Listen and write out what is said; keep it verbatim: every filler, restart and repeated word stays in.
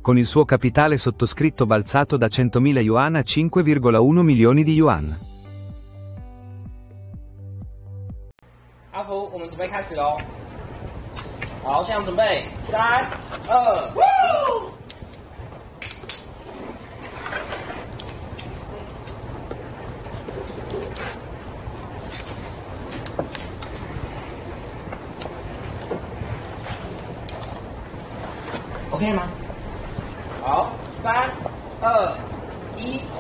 con il suo capitale sottoscritto balzato da centomila yuan a cinque virgola uno milioni di yuan. 阿福，我们准备开始喽。好，现场准备，三、二、一。 OK 吗？好，三、二、一。